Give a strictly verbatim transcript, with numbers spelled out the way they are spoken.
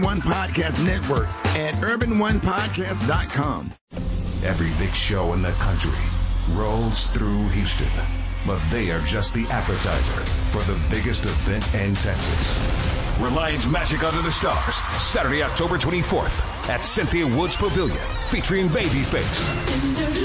One Podcast Network at urban one podcast dot com. Every big show in the country rolls through Houston, but they are just the appetizer for the biggest event in Texas. Reliance Magic Under the Stars, Saturday, October twenty-fourth at Cynthia Woods Pavilion, featuring Babyface,